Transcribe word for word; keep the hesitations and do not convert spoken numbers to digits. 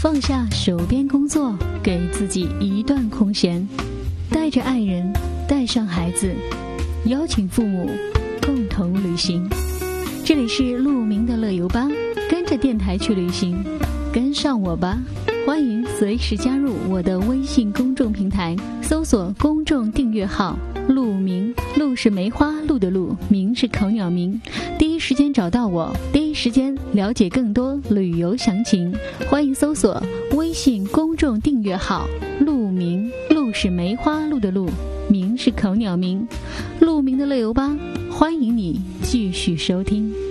放下手边工作，给自己一段空闲，带着爱人，带上孩子，邀请父母共同旅行。这里是鹿鸣的乐游吧，跟着电台去旅行，跟上我吧。欢迎随时加入我的微信公众平台，搜索公众订阅号鹿鸣，鹿是梅花鹿的鹿，鸣是口鸟鸣。第一时间找到我，第一时间了解更多旅游详情。欢迎搜索微信公众订阅号鹿鸣，鹿是梅花鹿的鹿，鸣是口鸟鸣。鹿鸣的乐游吧，欢迎你继续收听。